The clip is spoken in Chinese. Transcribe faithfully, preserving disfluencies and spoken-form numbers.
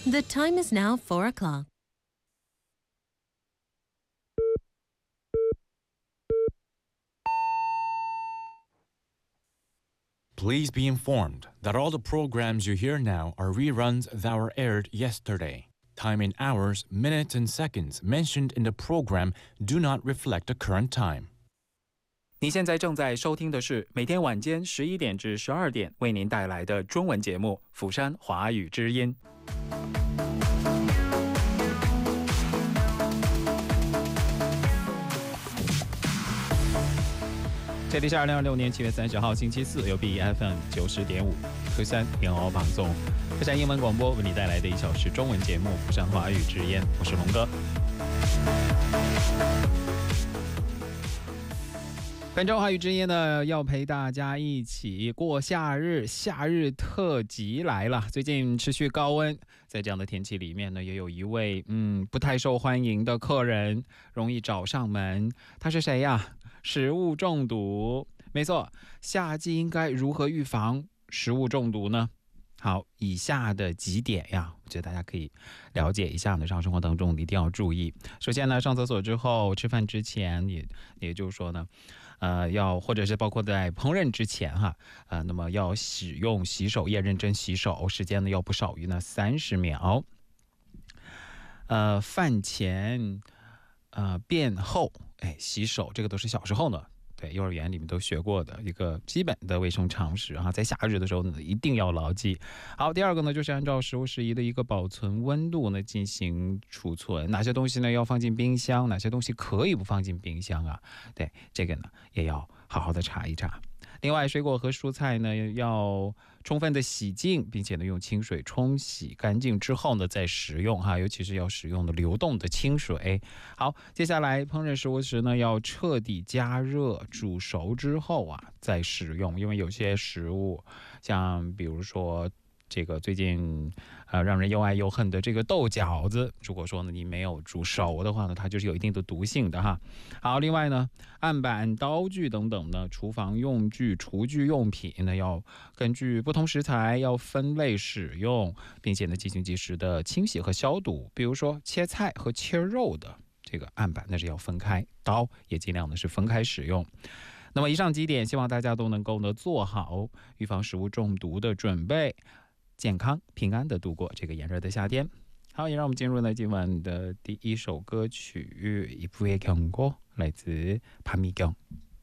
The time is now four o'clock. Please be informed that all the programs you hear now are reruns that were aired yesterday. Time in hours, minutes, and seconds mentioned in the program do not reflect the current time. 你现在正在收听的是每天晚间十一点至十二点为您带来的中文节目《釜山华语之音》。这里是二零二六年七月三十号星期四，由 B F M 九十点五釜山英文방송釜山英文广播为你带来的一小时中文节目《釜山华语之音》，我是龙哥。本周华语之音呢，要陪大家一起过夏日，夏日特辑来了。最近持续高温，在这样的天气里面呢，也有一位嗯不太受欢迎的客人容易找上门。他是谁呀？食物中毒。没错，夏季应该如何预防食物中毒呢？好，以下的几点呀，我觉得大家可以了解一下，日常生活当中一定要注意。首先呢，上厕所之后、吃饭之前，也也就是说呢，呃，要或者是包括在烹饪之前哈，呃，那么要使用洗手液，认真洗手，时间呢要不少于呢三十秒。呃，饭前、呃便后，哎，洗手，这个都是小时候呢。对，幼儿园里面都学过的一个基本的卫生常识啊，在夏日的时候呢，一定要牢记。好，第二个呢，就是按照食物适宜的一个保存温度呢进行储存，哪些东西呢要放进冰箱，哪些东西可以不放进冰箱啊？对，这个呢也要好好的查一查。另外，水果和蔬菜呢要充分的洗净，并且呢用清水冲洗干净之后呢再食用哈，尤其是要使用的流动的清水。好，接下来烹饪食物时呢要彻底加热煮熟之后啊再食用，因为有些食物像比如说这个最近呃让人又爱又恨的这个豆饺子，如果说呢你没有煮熟的话呢，它就是有一定的毒性的哈。好，另外呢，案板、刀具等等的厨房用具、厨具用品呢，要根据不同食材要分类使用，并且呢进行及时的清洗和消毒。比如说切菜和切肉的这个案板那是要分开，刀也尽量的是分开使用。那么以上几点，希望大家都能够呢做好预防食物中毒的准备，健康平安的度过这个炎热的夏天。好，也让我们进入呢今晚的第一首歌曲《이브의 경고》，来自潘米경。